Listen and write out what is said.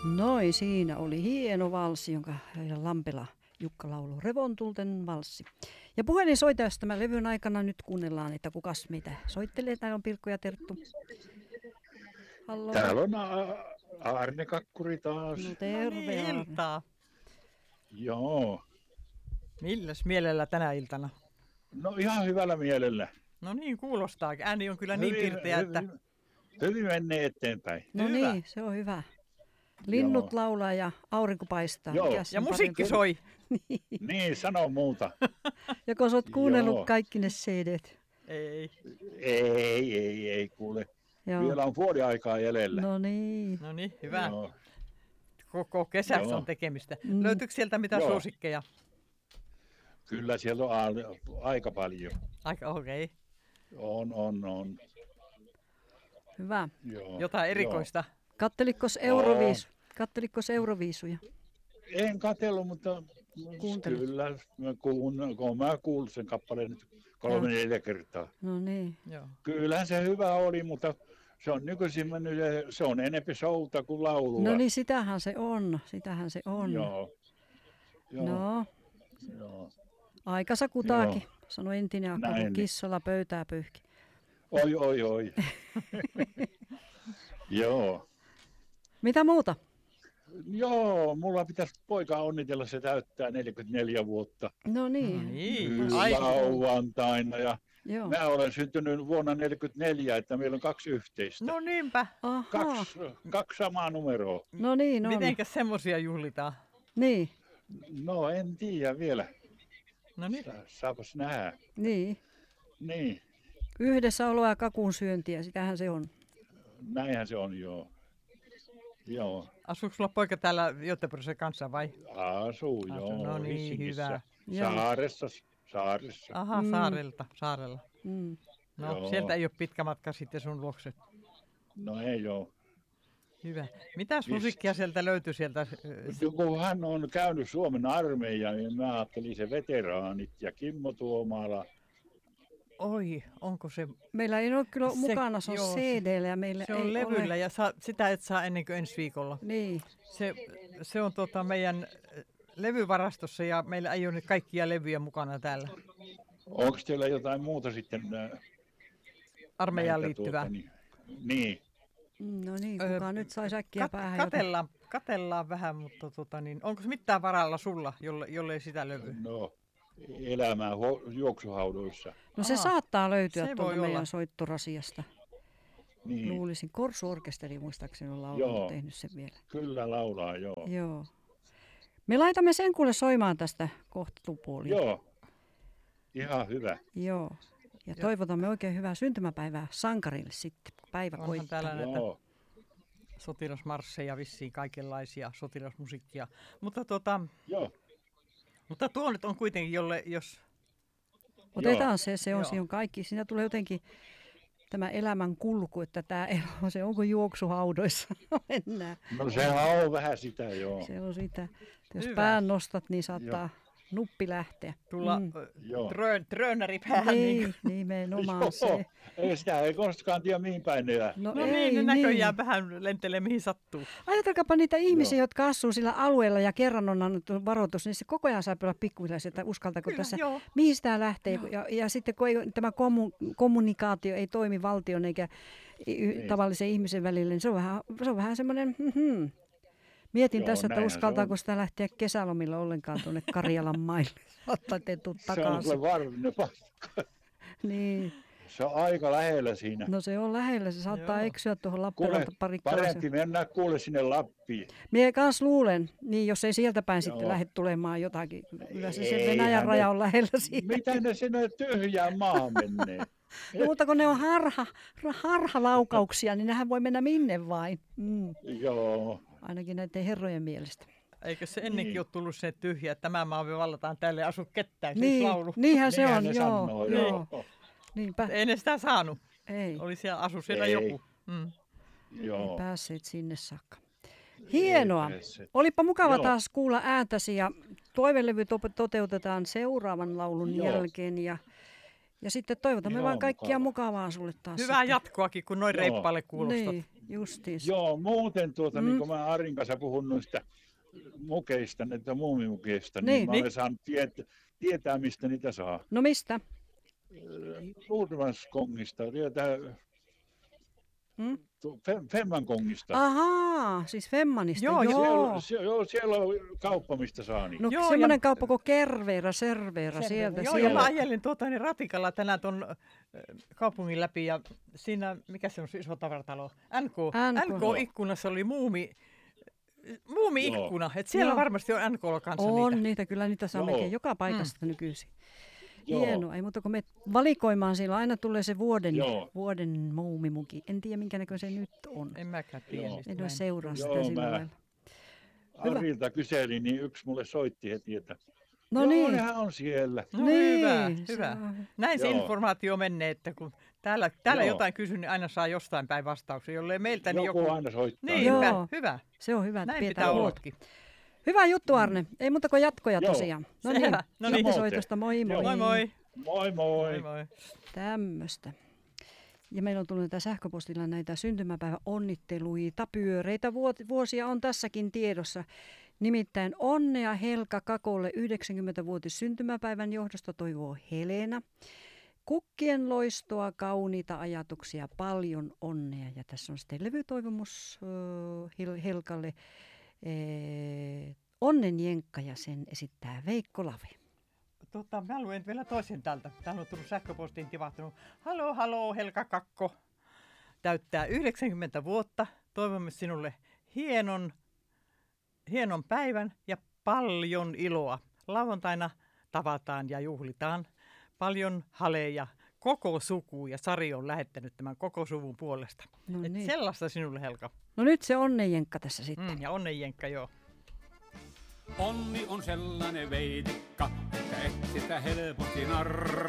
Noin, siinä oli hieno valssi, jonka Lampela Jukka laulu, Revontulten valssi. Ja puhelinsoitajasta tämän levyn aikana nyt kuunnellaan, että kukas meitä soittelee. Täällä on Pirkko ja Terttu. Hallo. Täällä on Aarne Kakkuri taas. No terve, niin, Aarne. iltaa. Joo. Milläs mielellä tänä iltana? No ihan hyvällä mielellä. No niin, kuulostaa. Ääni on kyllä niin pirteä, että... Hyvin menee eteenpäin. No Hyvä. niin, se on hyvä. Linnut laulaa ja aurinko paistaa. Joo. Mikäs Ja sen musiikki parempi? soi. Niin, sano muuta. Joko sä oot kuunnellut Joo. kaikki ne CDt? Ei. Ei kuule. Joo. Vielä on puoli aikaa jäljellä. No niin. No niin, hyvä. Joo. Koko kesässä Joo. on tekemistä. Löytyykö sieltä mitä Joo. suosikkeja? Kyllä siellä on aika paljon. Aika okei. Okay. On. Hyvä. Joo. Jotain erikoista. Kattelikos Euroviisuja? En katsellut, mutta Kuuntelit? kyllä mä kuullut sen kappaleen nyt 3-4 kertaa. No niin. Joo. Kyllähän se hyvä oli, mutta se on nykyisin mennyt, se on enempi showta kuin laulua. No niin, sitähän se on. Joo. No, Joo. aikansa kutaakin, Joo. sanoi entinen akka, Näin. kun kissalla pöytää pyyhki. Oi. Joo. Mitä muuta? Joo, mulla pitäisi poika onnitella, se täyttää 44 vuotta. No niin. No niin. Kyllä, Aika. lauantaina. Ja Joo. mä olen syntynyt vuonna 44, että meillä on 2 yhteistä. No niinpä. Aha. Kaksi samaa numeroa. No niin, on. Mitenkäs semmosia juhlitaan? Niin, No en tiedä vielä. No niin. Saapas nähdä. niin. Niin, Yhdessä oloa ja kakun syöntiä, sitähän se on. näinhän se on, joo. Joo, Asuuko sulla poika täällä Göteborgin kanssa vai? asuu, joo. No niin, Helsingissä. hyvä. Joo. Saaressa. Aha, saarella. Mm. No, Joo. sieltä ei ole pitkä matka sitten sun luokse. No ei oo. Hyvä. Mitäs musiikkia sieltä löytyy sieltä? Kun hän on käynyt Suomen armeijan, niin mä ajattelin se veteraanit ja Kimmo Tuomala. Oi, onko se? Meillä ei ole kyllä Se- mukana, se on joo, CD-llä ja meillä Se ei on levyllä ole. ja sitä et saa ennen kuin ensi viikolla. Niin, Se on meidän levyvarastossa ja meillä ei ole nyt kaikkia levyjä mukana täällä. Onko teillä jotain muuta sitten? Armeijaan näitä liittyvää. Niin. no niin, kuka nyt sai säkkiä päähän jotain? Katellaan vähän, mutta onko se mitään varalla sulla, jollei sitä levy? No, elämää juoksuhaudoissa. No se Aha, saattaa löytyä se tuolta voi meidän olla. soittorasiasta. Niin. Luulisin. Korsuorkesteri muistaakseni on laulanut, Joo. tehnyt sen vielä. Kyllä laulaa, joo. Joo. Me laitamme sen kuule soimaan tästä kohta tupuoliin. Joo. Ihan hyvä. Joo. Ja toivotamme oikein hyvää syntymäpäivää sankarille sitten, kun päivä Onhan koittaa. täällä näitä Joo. sotilasmarsseja, vissiin kaikenlaisia sotilasmusiikkia. Mutta Joo. tuo nyt on kuitenkin, jos... Otetaan se on Joo. siinä kaikki. Siinä tulee jotenkin tämä elämän kulku, että tämä elämä, se onko juoksuhaudoissa mennään. No sehän on vähän sitä, joo. Se on sitä. Että jos Hyvä. pään nostat, niin saattaa nuppi lähteä. Tulla Joo. tröönäri päähän. Niin. Niin, nimenomaan Joo. se. Ei sitä ei koskaan tiedä mihin päin ne jää. No niin, ne näköjään vähän lentelee mihin sattuu. Ajatelkaapa niitä ihmisiä, jotka asuu sillä alueella ja kerran on annettu varoitus, niin se koko ajan saa olla pikkuhiljaa, että uskaltaako Kyllä, tässä, joo. mihin tämä lähtee. Ja sitten kun ei, tämä kommunikaatio ei toimi valtion eikä tavallisen ihmisen välillä, niin se on vähän semmoinen, Mietin Joo, tässä, että näinhän se uskaltaako on. sitä lähteä kesälomilla ollenkaan tuonne Karjalan maille. Ottaa te tuu Se on takaisin. kyllä varminen paikka. Niin. Se on aika lähellä siinä. No se on lähellä, se saattaa Joo. eksyä tuohon Kuule, Lappeenranta parikkaan. parempi mennä kuule sinne Lappiin. Mie kans luulen, niin jos ei sieltä päin sitten Joo. lähde tulemaan jotakin. Kyllä se Eihän Venäjän ne- raja on lähellä siinä. Mitä ne sinne tyhjään maahan menee? No, mutta kun ne on harhalaukauksia, niin nehän voi mennä minne vain. Joo. Ainakin näiden herrojen mielestä. Eikö se ennenkin Niin. ole tullut se tyhjä, että tämä maa me vallataan täällä ja asu ketään, Niin, siis laulu. niinhän se Niinhän on, ne joo. sanoo, joo. joo. Niinpä, Ei ne sitä saanut. ei. Oli siellä, asu siellä Ei. joku. Ei Joo. päässeet sinne saakka. Hienoa. päässeet. Olipa mukava Joo. taas kuulla ääntäsi ja toivelevy toteutetaan seuraavan laulun Joo. jälkeen ja sitten toivotamme Joo, vaan kaikkia mukava. mukavaa sulle taas. Hyvää sitten. jatkoakin, kun noin Joo. reippaalle kuulostat. Niin, justiinsa. Joo, muuten niin kuin mä Mm. Arin kanssa puhun noista mukeista, näitä muumimukeista, Niin. niin mä olen saanut tietää, mistä niitä saa. No mistä? Luudvanskongista, Mm? Femmankongista. Ahaa, siis Femmanista, Joo, joo. Siellä on kauppa, mistä saa niitä. No Joo, semmoinen ja- kauppa kuin Servera, sieltä. Joo, siellä. ja mä ajelin niin ratikalla tänään tuon kaupungin läpi ja siinä, mikä se on se iso tavaratalo? NK-ikkunassa oli muumi-ikkuna, että siellä Joo. varmasti on NK:lla kanssa On niitä. niitä, kyllä niitä saa Joo. melkein joka paikasta nykyisin. Joo. Hienoa, ei muuta kuin me valikoimaan, silloin aina tulee se Joo. vuoden muumimuki. En tiedä minkä näköinen se nyt on. En mäkään tiedä Joo. niistä. En mä ole en- seuraa sitä Joo, sillä mä- lailla. Hyvä. Arilta kyselin, niin yksi mulle soitti heti, että No joo, niin. nehän on siellä. No Niin, hyvä. se on- Näin se Joo. informaatio menee, että kun täällä Joo. jotain kysyy, niin aina saa jostain päin vastauksia, jollei meiltä niin Joku aina soittaa. Niin, Joo. hyvä. Se on hyvä, että Näin pidetään pitää huolta. ollakin. Hyvä juttu, Arne. Ei muuta kuin jatkoja Joo. tosiaan. No Selvä. niin, No niin. kiitos soitosta. Moi moi. Joo. Moi moi. Moi moi. Moi moi. Tämmöistä. Ja meillä on tullut näitä sähköpostilla näitä syntymäpäivän onnitteluita, pyöreitä vuosia on tässäkin tiedossa. Nimittäin onnea Helka Kakolle 90-vuotis syntymäpäivän johdosta toivoo Helena. Kukkien loistoa, kauniita ajatuksia, paljon onnea. Ja tässä on sitten levytoivomus Helkalle. Onnen jenkka ja sen esittää Veikko Lave. Mä luen vielä toisen täältä. Täällä on tullut sähköpostiin tivahtunut. Haloo Helka Kakko. Täyttää 90 vuotta. Toivomme sinulle hienon päivän ja paljon iloa. Lauantaina tavataan ja juhlitaan. Paljon haleja. Koko suku ja Sari on lähettänyt tämän koko suvun puolesta. No Et niin. sellaista sinulle, Helka. No nyt se onnen jenkka tässä sitten. Ja onnenjenkka, joo. Onni on sellainen veitikka, että et sitä helposti narraa.